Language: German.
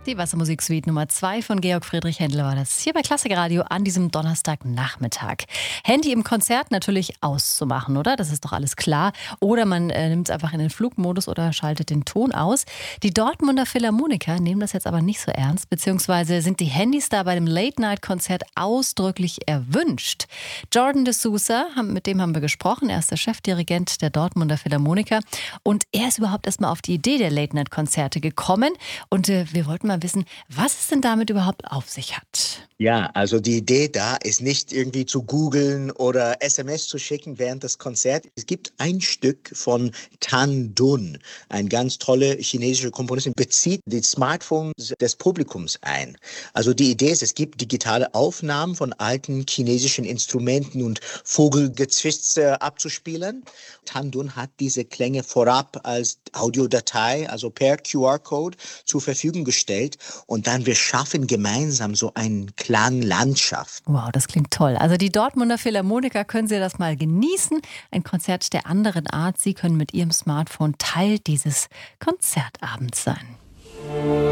Die Wassermusiksuite Nummer 2 von Georg Friedrich Händel war das hier bei Klassik Radio an diesem Donnerstagnachmittag. Handy im Konzert natürlich auszumachen, oder? Das ist doch alles klar. Oder man nimmt es einfach in den Flugmodus oder schaltet den Ton aus. Die Dortmunder Philharmoniker nehmen das jetzt aber nicht so ernst, beziehungsweise sind die Handys da bei dem Late-Night-Konzert ausdrücklich erwünscht. Jordan de Sousa, mit dem haben wir gesprochen. Er ist der Chefdirigent der Dortmunder Philharmoniker und er ist überhaupt erstmal auf die Idee der Late-Night-Konzerte gekommen und wir wollten mal wissen, was es denn damit überhaupt auf sich hat. Ja, also die Idee da ist nicht irgendwie zu googeln oder SMS zu schicken während des Konzerts. Es gibt ein Stück von Tan Dun, ein ganz tolle chinesische Komponistin, bezieht die Smartphones des Publikums ein. Also die Idee ist, es gibt digitale Aufnahmen von alten chinesischen Instrumenten und Vogelgezwitscher abzuspielen. Tan Dun hat diese Klänge vorab als Audiodatei, also per QR-Code zur Verfügung gestellt und dann wir schaffen gemeinsam so einen Klanglandschaft. Wow, das klingt toll. Also die Dortmunder Philharmoniker können Sie das mal genießen. Ein Konzert der anderen Art. Sie können mit Ihrem Smartphone Teil dieses Konzertabends sein.